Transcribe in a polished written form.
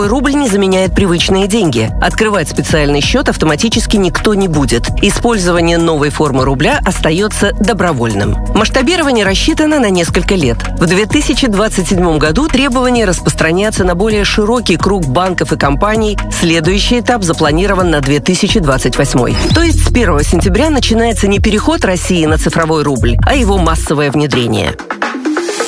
Цифровой рубль не заменяет привычные деньги. Открывать специальный счет автоматически никто не будет. Использование новой формы рубля остается добровольным. Масштабирование рассчитано на несколько лет. В 2027 году требования распространятся на более широкий круг банков и компаний. Следующий этап запланирован на 2028. То есть с 1 сентября начинается не переход России на цифровой рубль, а его массовое внедрение.